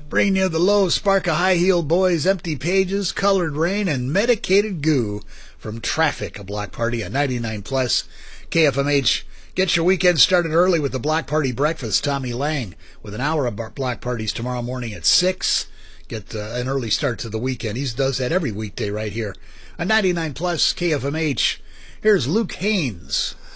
Bring you the low spark of high-heeled boys, empty pages, colored rain, and medicated goo from Traffic, a block party at 99 plus KFMH. Get your weekend started early with the Block Party Breakfast. Tommy Lang with an hour of block parties tomorrow morning at 6. Get an early start to the weekend. He does that every weekday right here on 99 plus KFMH. Here's Luke Haynes.